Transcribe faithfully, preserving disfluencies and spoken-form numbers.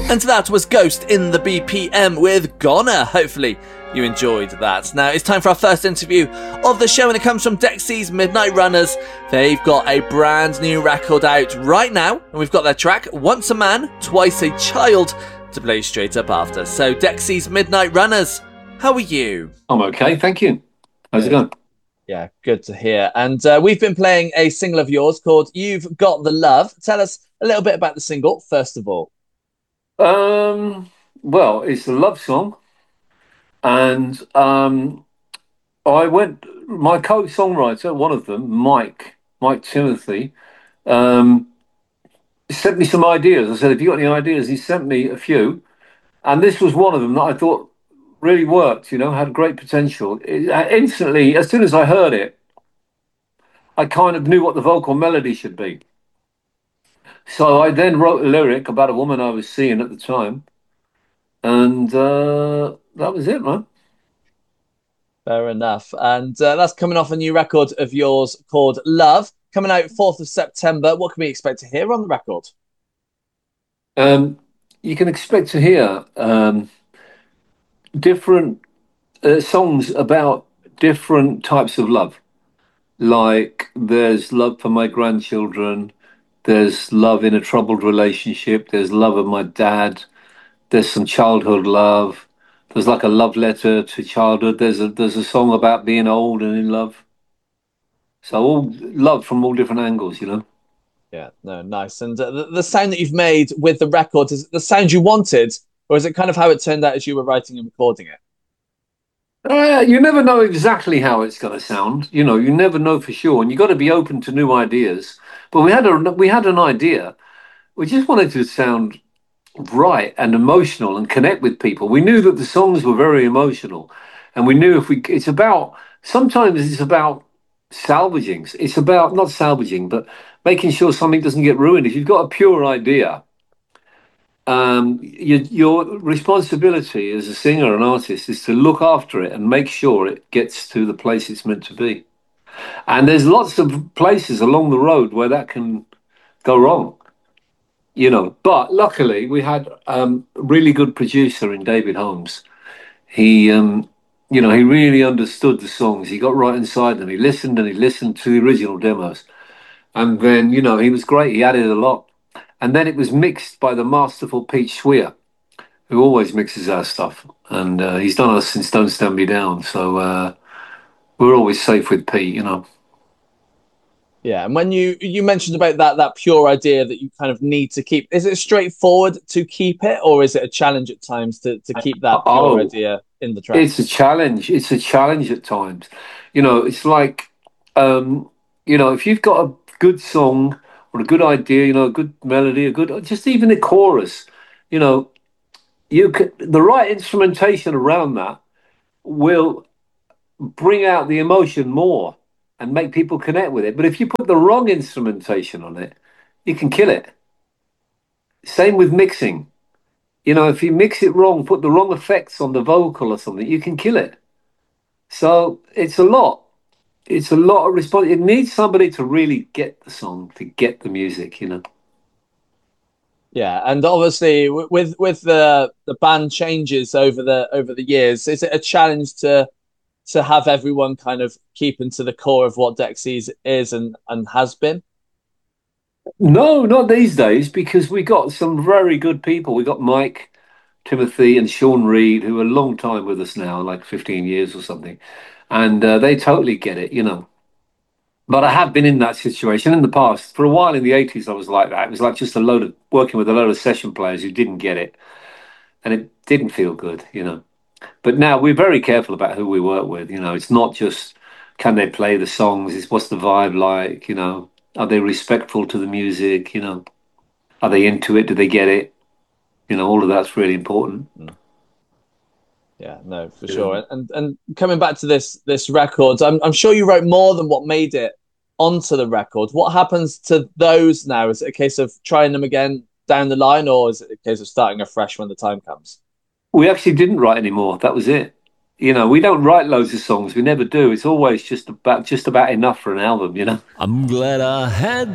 And that was Ghost in the B P M with Goner. Hopefully you enjoyed that. Now it's time for our first interview of the show, and it comes from Dexys Midnight Runners. They've got a brand new record out right now, and we've got their track Once a Man, Twice a Child to play straight up after. So Dexys Midnight Runners, how are you? I'm okay, thank you. How's it going? Yeah, good to hear. And uh, we've been playing a single of yours called You've Got the Love. Tell us a little bit about the single, first of all. Um, well, it's a love song, and um, I went. My co-songwriter, one of them, Mike, Mike Timothy, um, sent me some ideas. I said, "Have you got any ideas?" He sent me a few, and this was one of them that I thought really worked. You know, had great potential. It, uh, instantly, as soon as I heard it, I kind of knew what the vocal melody should be. So I then wrote a lyric about a woman I was seeing at the time. And uh, that was it, man. Fair enough. And uh, that's coming off a new record of yours called Love, coming out fourth of September. What can we expect to hear on the record? Um, you can expect to hear um, different uh, songs about different types of love. Like there's love for my grandchildren, there's love in a troubled relationship, there's love of my dad, there's some childhood love, there's like a love letter to childhood, there's a there's a song about being old and in love. So all love from all different angles, you know. Yeah, no, nice. And uh, the, the sound that you've made with the record, is it the sound you wanted, or is it kind of how it turned out as you were writing and recording it? Uh, you never know exactly how it's going to sound. You know, you never know for sure, and you got to be open to new ideas. But we had a we had an idea. We just wanted to sound right and emotional and connect with people. We knew that the songs were very emotional, and we knew if we it's about sometimes it's about salvaging. It's about not salvaging, but making sure something doesn't get ruined. If you've got a pure idea, um, your, your responsibility as a singer and artist is to look after it and make sure it gets to the place it's meant to be. And there's lots of places along the road where that can go wrong, you know. But luckily, we had um, a really good producer in David Holmes. He, um, you know, he really understood the songs. He got right inside them. He listened and he listened to the original demos. And then, you know, he was great. He added a lot. And then it was mixed by the masterful Pete Schwier, who always mixes our stuff. And uh, he's done us since Don't Stand Me Down. So uh, we're always safe with Pete, you know. Yeah, and when you you mentioned about that that pure idea that you kind of need to keep, is it straightforward to keep it, or is it a challenge at times to, to keep that pure Oh, idea in the track? it's a challenge. It's a challenge at times. You know, it's like, um, you know, if you've got a good song or a good idea, you know, a good melody, a good, just even a chorus, you know, you can, the right instrumentation around that will bring out the emotion more and make people connect with it. But if you put the wrong instrumentation on it, you can kill it. Same with mixing. You know, if you mix it wrong, put the wrong effects on the vocal or something, you can kill it. So it's a lot. It's a lot of response. It needs somebody to really get the song, to get the music, you know. Yeah, and obviously w- with with the the band changes over the over the years, is it a challenge to to have everyone kind of keeping to the core of what Dexys is and and has been? No, not these days, because we got some very good people. We got Mike, Timothy, and Sean Reed, who are a long time with us now, like fifteen years or something. And uh, they totally get it, you know. But I have been in that situation in the past. For a while in the eighties, I was like that. It was like just a load of working with a load of session players who didn't get it. And it didn't feel good, you know. But now we're very careful about who we work with. You know, it's not just can they play the songs, it's what's the vibe like, you know, are they respectful to the music, you know, are they into it, do they get it? You know, all of that's really important. Mm. Yeah, no, for Yeah. sure. And and coming back to this this record, I'm I'm sure you wrote more than what made it onto the record. What happens to those now? Is it a case of trying them again down the line, or is it a case of starting afresh when the time comes? We actually didn't write anymore. That was it. You know, we don't write loads of songs. We never do. It's always just about just about enough for an album, you know. I'm glad I had